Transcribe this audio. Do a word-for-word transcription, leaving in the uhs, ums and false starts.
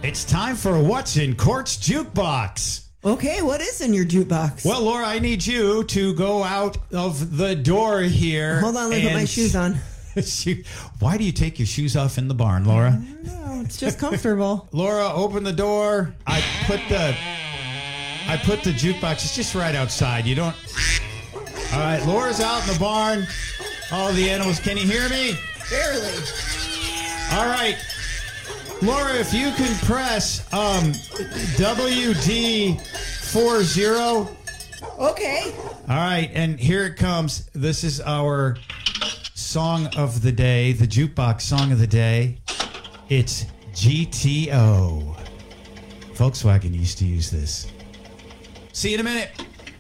It's time for What's in Court's Jukebox. Okay, what is in your jukebox? Well, Laura, I need you to go out of the door here. Hold on, let me put my shoes on. Why do you take your shoes off in the barn, Laura? I don't know, it's just comfortable. Laura, open the door. I put the I put the jukebox. It's just right outside. You don't. All right, Laura's out in the barn. All the animals. Can you hear me? Barely. All right. Laura, if you can press um, W D forty. Okay. All right, and here it comes. This is our song of the day, the jukebox song of the day. It's G T O. Volkswagen used to use this. See you in a minute.